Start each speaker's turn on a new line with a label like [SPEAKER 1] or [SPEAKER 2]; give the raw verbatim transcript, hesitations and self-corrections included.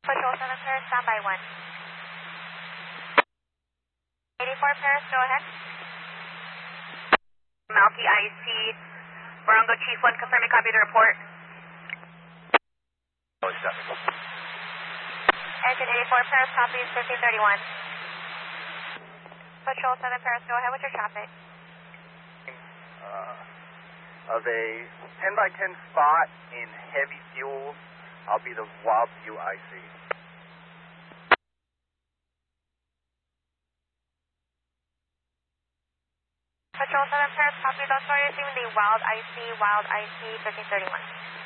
[SPEAKER 1] Patrol seven Paris, standby one. eighty-four Paris, go ahead.
[SPEAKER 2] Malky I C, Barongo Chief one, confirming copy the report.
[SPEAKER 3] Oh, it's definitely.
[SPEAKER 1] Engine eighty-four Paris, copy fifteen thirty-one. Patrol seven Paris, go ahead with your traffic.
[SPEAKER 3] Uh, of a ten by ten spot in heavy fuel, I'll be the Wild View I C.
[SPEAKER 1] Patrol seven Paris, copy those. Sorry, receiving the Wild I C, Wild I C fifteen thirty-one.